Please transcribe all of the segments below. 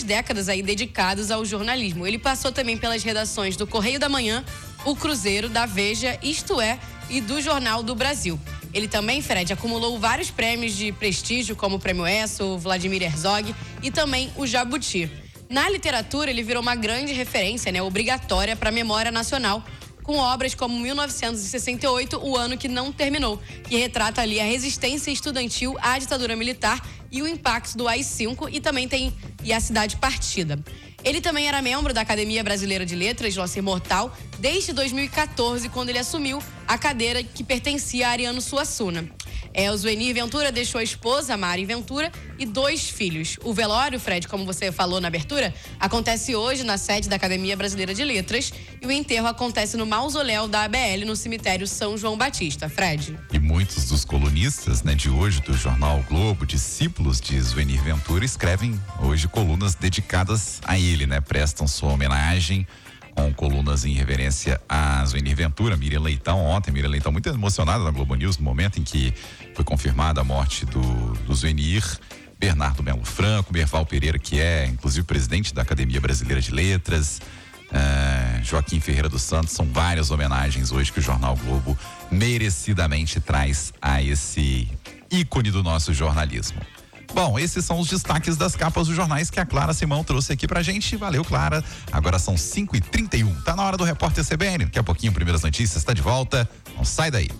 décadas aí dedicados ao jornalismo. Ele passou também pelas redações do Correio da Manhã, O Cruzeiro, da Veja, Isto É e do Jornal do Brasil. Ele também, Fred, acumulou vários prêmios de prestígio, como o Prêmio ESSO, o Vladimir Herzog e também o Jabuti. Na literatura, ele virou uma grande referência, obrigatória para a memória nacional, com obras como 1968, O Ano que Não Terminou, que retrata ali a resistência estudantil à ditadura militar e o impacto do AI-5, e também tem E a Cidade Partida. Ele também era membro da Academia Brasileira de Letras, Joacir Mortal, desde 2014, quando ele assumiu a cadeira que pertencia a Ariano Suassuna. O Zuenir Ventura deixou a esposa, Mari Ventura, e 2 filhos. O velório, Fred, como você falou na abertura, acontece hoje na sede da Academia Brasileira de Letras, e o enterro acontece no mausoléu da ABL, no cemitério São João Batista. Fred. E muitos dos colunistas, de hoje do jornal o Globo, discípulos de Zuenir Ventura, escrevem hoje colunas dedicadas a ele, prestam sua homenagem com colunas em reverência a Zuenir Ventura. Miriam Leitão muito emocionada na Globo News no momento em que foi confirmada a morte do Zuenir. Bernardo Melo Franco, Merval Pereira, que é inclusive presidente da Academia Brasileira de Letras, Joaquim Ferreira dos Santos, são várias homenagens hoje que o Jornal Globo merecidamente traz a esse ícone do nosso jornalismo. Bom, esses são os destaques das capas dos jornais que a Clara Simão trouxe aqui pra gente. Valeu, Clara. Agora são 5h31. Tá na hora do Repórter CBN. Daqui a pouquinho, Primeiras Notícias tá de volta. Não sai daí.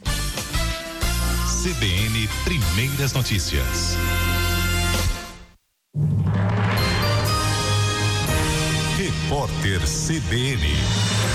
CBN Primeiras Notícias. Repórter CBN.